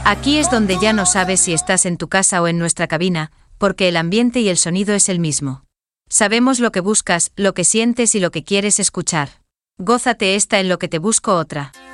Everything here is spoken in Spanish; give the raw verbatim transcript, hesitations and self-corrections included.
Aquí es donde ya no sabes si estás en tu casa o en nuestra cabina, porque el ambiente y el sonido es el mismo. Sabemos lo que buscas, lo que sientes y lo que quieres escuchar. Gózate esta En lo que te busco otra.